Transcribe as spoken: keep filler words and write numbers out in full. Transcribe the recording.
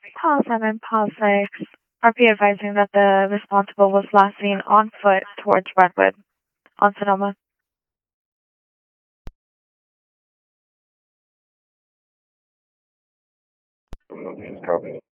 Pause seven, pause six. R P advising that the responsible was last seen on foot towards Redwood on Sonoma. Copy.